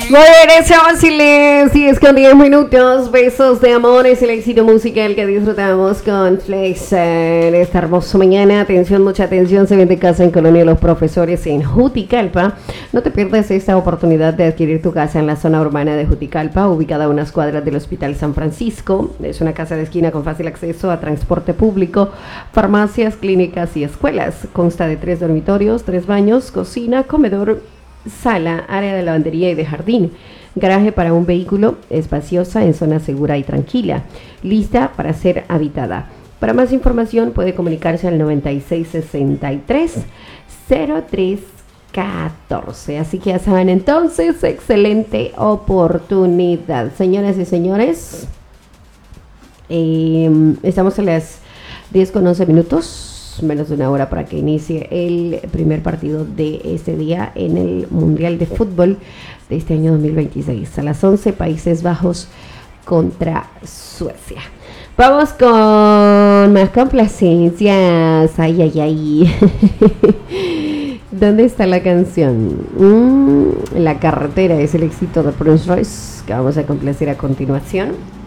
Muy bien, chavales, y es con 10 minutos, besos de amor, es el éxito musical que disfrutamos con Flexer esta hermosa mañana. Atención, mucha atención, se vende casa en Colonia Los Profesores en Juticalpa. No te pierdas esta oportunidad de adquirir tu casa en la zona urbana de Juticalpa, ubicada a unas cuadras del Hospital San Francisco. Es una casa de esquina con fácil acceso a transporte público, farmacias, clínicas y escuelas. Consta de 3 dormitorios, 3 baños, cocina, comedor, sala, área de lavandería y de jardín, garaje para un vehículo, espaciosa en zona segura y tranquila, lista para ser habitada. Para más información puede comunicarse al 9663 0314. Así que ya saben, entonces, excelente oportunidad. Señoras y señores, estamos a las 10:11, menos de una hora para que inicie el primer partido de este día en el Mundial de Fútbol de este año 2026. A las 11, Países Bajos contra Suecia. Vamos con más complacencias. Ay, ay, ay. ¿Dónde está la canción? La carretera es el éxito de Prince Royce, que vamos a complacer a continuación.